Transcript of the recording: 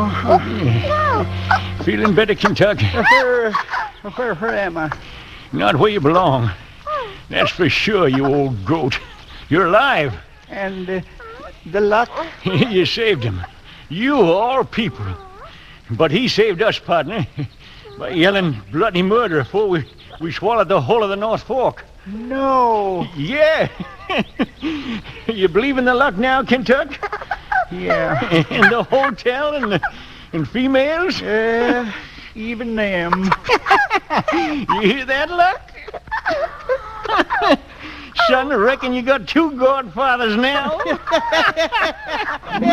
Feeling better, Kentucky? Where am I? Not where you belong. That's for sure, you old goat. You're alive. And the luck? You saved him. You, of all people. But he saved us, partner, by yelling bloody murder before we swallowed the whole of the North Fork. No. Yeah. You believe in the luck now, Kentucky? Yeah. In the hotel and females? Yeah, even them. You hear that, Luck? Son, I reckon you got two godfathers now.